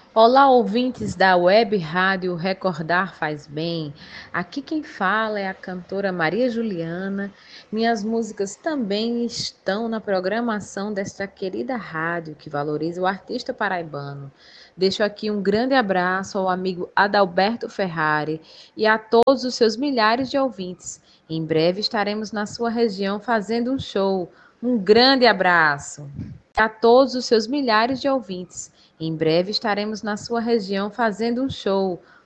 Olá, ouvintes da Web Rádio Recordar Faz Bem. Aqui quem fala é a cantora Maria Juliana. Minhas músicas também estão na programação desta querida rádio que valoriza o artista paraibano. Deixo aqui um grande abraço ao amigo Adalberto Ferrari e a todos os seus milhares de ouvintes. Em breve estaremos na sua região fazendo um show. Um grande abraço a todos os seus milhares de ouvintes. Em breve estaremos na sua região fazendo um show.